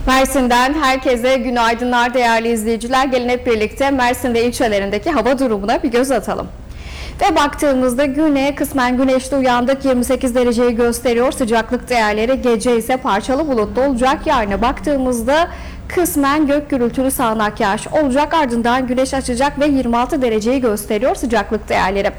Mersin'den herkese günaydınlar değerli izleyiciler. Gelin hep birlikte Mersin ve ilçelerindeki hava durumuna bir göz atalım. Ve baktığımızda güne kısmen güneşli uyandık, 28 dereceyi gösteriyor. Sıcaklık değerleri gece ise parçalı bulutlu olacak. Yarına baktığımızda kısmen gök gürültülü sağanak yağış olacak. Ardından güneş açacak ve 26 dereceyi gösteriyor sıcaklık değerleri.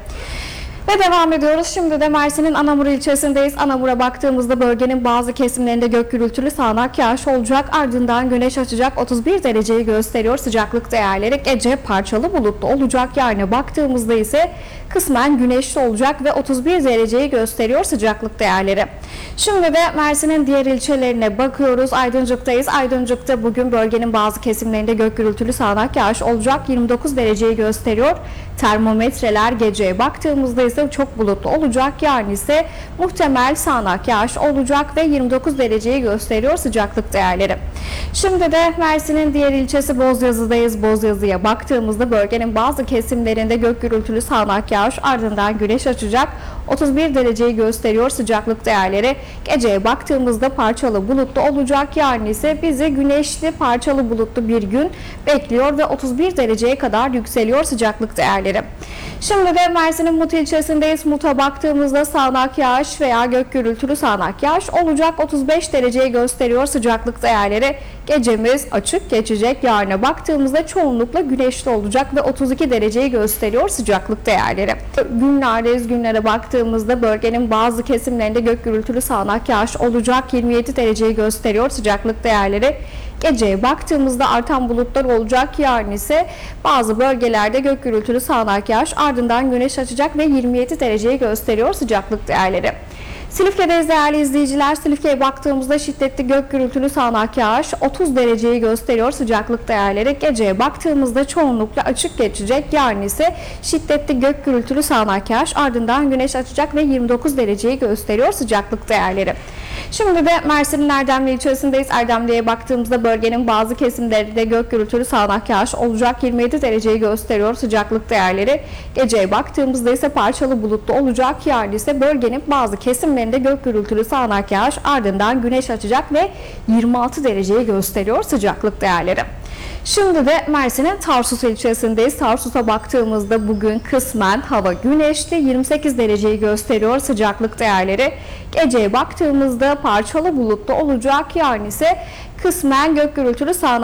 Ve devam ediyoruz. Şimdi de Mersin'in Anamur ilçesindeyiz. Anamur'a baktığımızda bölgenin bazı kesimlerinde gök gürültülü sağanak yağış olacak. Ardından güneş açacak, 31 dereceyi gösteriyor sıcaklık değerleri. Gece parçalı bulutlu olacak. Yarına baktığımızda ise kısmen güneşli olacak ve 31 dereceyi gösteriyor sıcaklık değerleri. Şimdi de Mersin'in diğer ilçelerine bakıyoruz. Aydıncık'tayız. Aydıncık'ta bugün bölgenin bazı kesimlerinde gök gürültülü sağanak yağış olacak. 29 dereceyi gösteriyor. Termometreler geceye baktığımızda ise çok bulutlu olacak. Yarın ise muhtemel sağanak yağış olacak ve 29 dereceyi gösteriyor sıcaklık değerleri. Şimdi de Mersin'in diğer ilçesi Bozyazı'dayız. Bozyazı'ya baktığımızda bölgenin bazı kesimlerinde gök gürültülü sağanak yağış, ardından güneş açacak. 31 dereceyi gösteriyor sıcaklık değerleri. Geceye baktığımızda parçalı bulutlu olacak. Yarın ise bizi güneşli parçalı bulutlu bir gün bekliyor ve 31 dereceye kadar yükseliyor sıcaklık değerleri. Şimdi de Mersin'in Mut ilçesindeyiz. Mut'a baktığımızda sağanak yağış veya gök gürültülü sağanak yağış olacak. 35 dereceyi gösteriyor sıcaklık değerleri. Gecemiz açık geçecek. Yarına baktığımızda çoğunlukla güneşli olacak ve 32 dereceyi gösteriyor sıcaklık değerleri. Günlerdeyiz. Günlere baktığımızda bölgenin bazı kesimlerinde gök gürültülü sağanak yağış olacak. 27 dereceyi gösteriyor sıcaklık değerleri. Geceye baktığımızda artan bulutlar olacak. Yarın ise bazı bölgelerde gök gürültülü sağanak yağış, ardından güneş açacak ve 27 dereceyi gösteriyor sıcaklık değerleri. Silifke'deyiz değerli izleyiciler. Silifke'ye baktığımızda şiddetli gök gürültülü sağanak yağış 30 dereceyi gösteriyor sıcaklık değerleri. Geceye baktığımızda çoğunlukla açık geçecek. Yarın ise şiddetli gök gürültülü sağanak yağış, ardından güneş açacak ve 29 dereceyi gösteriyor sıcaklık değerleri. Şimdi de Mersin'in Erdemli ilçesindeyiz. Erdemli'ye baktığımızda bölgenin bazı kesimlerinde gök gürültülü sağanak yağış olacak. 27 dereceyi gösteriyor sıcaklık değerleri. Geceye baktığımızda ise parçalı bulutlu olacak. Yarın ise bölgenin bazı kesimlerinde gök gürültülü sağanak yağış, ardından güneş açacak ve 26 dereceyi gösteriyor sıcaklık değerleri. Şimdi de Mersin'in Tarsus ilçesindeyiz. Tarsus'a baktığımızda bugün kısmen hava güneşli, 28 dereceyi gösteriyor sıcaklık değerleri. Geceye baktığımızda parçalı bulutlu olacak. Yarın ise kısmen gök gürültülü sağanak